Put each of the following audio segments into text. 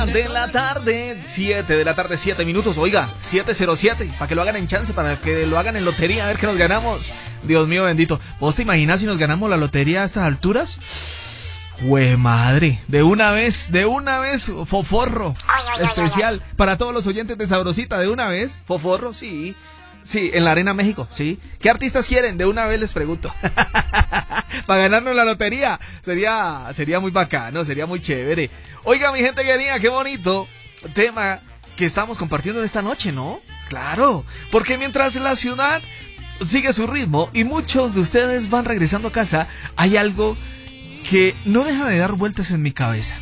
De la tarde, 7 de la tarde, 7 minutos. Oiga, 7:07, para que lo hagan en chance, para que lo hagan en lotería, a ver qué nos ganamos. Dios mío bendito. ¿Vos te imaginas si nos ganamos la lotería a estas alturas? ¡Jue madre! De una vez, foforro. Especial para todos los oyentes de Sabrosita, de una vez, foforro, sí. Sí, en la Arena México, sí. ¿Qué artistas quieren? De una vez les pregunto. Para ganarnos la lotería. Sería muy bacano, sería muy chévere. Oiga, mi gente querida, qué bonito tema que estamos compartiendo en esta noche, ¿no? Claro, porque mientras la ciudad sigue su ritmo y muchos de ustedes van regresando a casa, hay algo que no deja de dar vueltas en mi cabeza.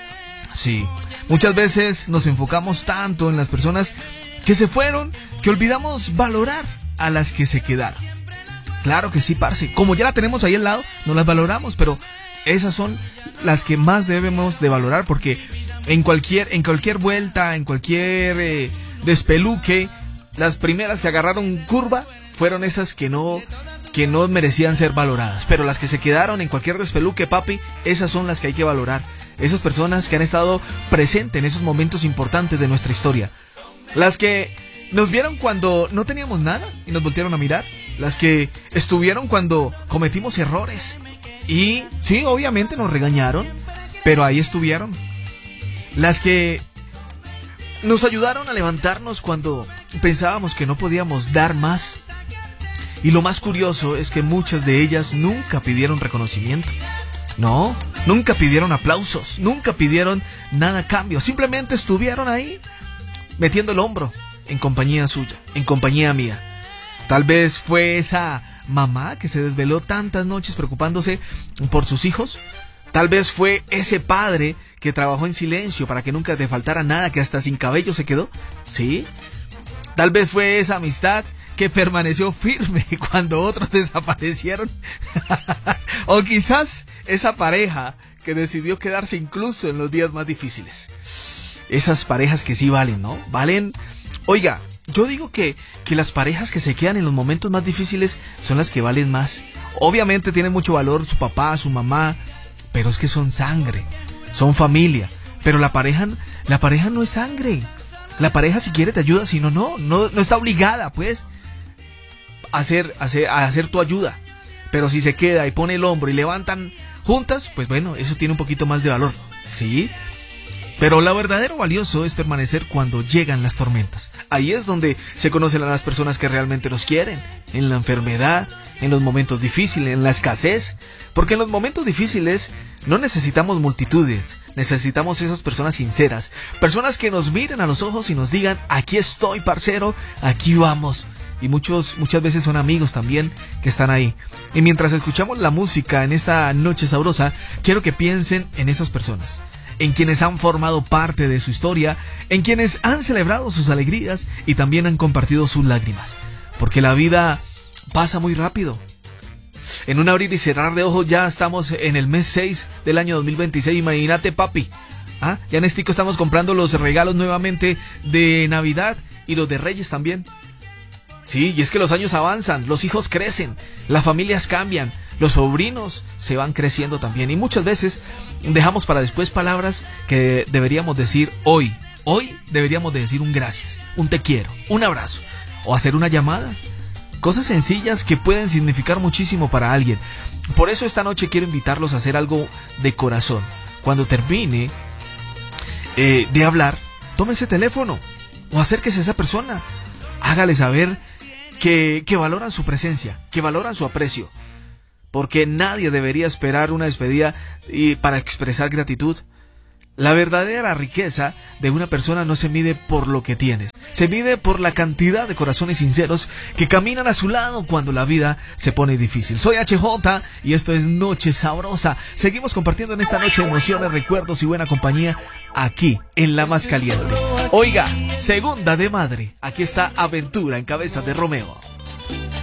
Sí, muchas veces nos enfocamos tanto en las personas que se fueron, que olvidamos valorar a las que se quedaron. Claro que sí, parce. Como ya la tenemos ahí al lado, no las valoramos, pero esas son las que más debemos de valorar, porque en cualquier vuelta, en cualquier despeluque, las primeras que agarraron curva fueron esas que no merecían ser valoradas. Pero las que se quedaron en cualquier despeluque, papi, esas son las que hay que valorar. Esas personas que han estado presentes en esos momentos importantes de nuestra historia. Las que nos vieron cuando no teníamos nada y nos voltearon a mirar. Las que estuvieron cuando cometimos errores. Y sí, obviamente nos regañaron, pero ahí estuvieron. Las que nos ayudaron a levantarnos cuando pensábamos que no podíamos dar más. Y lo más curioso es que muchas de ellas nunca pidieron reconocimiento. No, nunca pidieron aplausos, nunca pidieron nada a cambio. Simplemente estuvieron ahí, metiendo el hombro, en compañía suya, en compañía mía. Tal vez fue esa mamá que se desveló tantas noches preocupándose por sus hijos. Tal vez fue ese padre que trabajó en silencio para que nunca te faltara nada, que hasta sin cabello se quedó. ¿Sí? Tal vez fue esa amistad que permaneció firme cuando otros desaparecieron. O quizás esa pareja que decidió quedarse incluso en los días más difíciles. Esas parejas que sí valen, ¿no? Valen. Oiga, yo digo que las parejas que se quedan en los momentos más difíciles son las que valen más. Obviamente tienen mucho valor su papá, su mamá, pero es que son sangre, son familia. Pero la pareja no es sangre. La pareja si quiere te ayuda, si no está obligada, pues, a hacer tu ayuda. Pero si se queda y pone el hombro y levantan juntas, pues bueno, eso tiene un poquito más de valor, ¿sí? Pero lo verdadero valioso es permanecer cuando llegan las tormentas. Ahí es donde se conocen a las personas que realmente nos quieren. En la enfermedad, en los momentos difíciles, en la escasez. Porque en los momentos difíciles no necesitamos multitudes. Necesitamos esas personas sinceras. Personas que nos miren a los ojos y nos digan: aquí estoy, parcero, aquí vamos. Y muchas veces son amigos también que están ahí. Y mientras escuchamos la música en esta noche sabrosa, quiero que piensen en esas personas, en quienes han formado parte de su historia, en quienes han celebrado sus alegrías y también han compartido sus lágrimas. Porque la vida pasa muy rápido. En un abrir y cerrar de ojos ya estamos en el mes 6 del año 2026. Imagínate, papi. Ya en estico estamos comprando los regalos nuevamente de Navidad y los de Reyes también. Sí, y es que los años avanzan, los hijos crecen, las familias cambian, los sobrinos se van creciendo también. Y muchas veces dejamos para después palabras que deberíamos decir hoy. Hoy deberíamos de decir un gracias, un te quiero, un abrazo o hacer una llamada. Cosas sencillas que pueden significar muchísimo para alguien. Por eso esta noche quiero invitarlos a hacer algo de corazón. Cuando termine de hablar, tome ese teléfono o acérquese a esa persona. Hágale saber que valoran su presencia, que valoran su aprecio. Porque nadie debería esperar una despedida para expresar gratitud. La verdadera riqueza de una persona no se mide por lo que tienes, se mide por la cantidad de corazones sinceros que caminan a su lado cuando la vida se pone difícil. Soy HJ y esto es Noche Sabrosa. Seguimos compartiendo en esta noche emociones, recuerdos y buena compañía aquí en La Más Caliente. Oiga, segunda de madre, aquí está Aventura en cabeza de Romeo.